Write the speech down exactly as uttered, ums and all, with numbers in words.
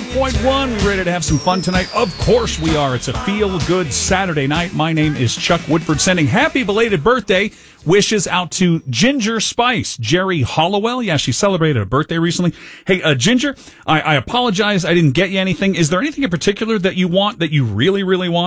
point one. We ready to have some fun tonight? Of course we are. It's a feel-good Saturday night. My name is Chuck Woodford, sending happy belated birthday wishes out to Ginger Spice, Jerry Hollowell. Yeah, she celebrated a birthday recently. Hey, uh, Ginger, I, I apologize I didn't get you anything. Is there anything in particular that you want, that you really, really want?